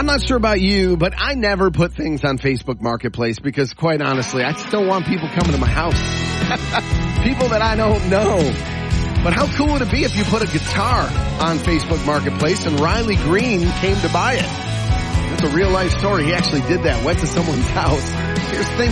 not sure about you, but I never put things on Facebook Marketplace because, quite honestly, I just don't want people coming to my house. People that I don't know. But how cool would it be if you put a guitar on Facebook Marketplace and Riley Green came to buy it? That's a real life story. He actually did that. Went to someone's house. Here's the thing.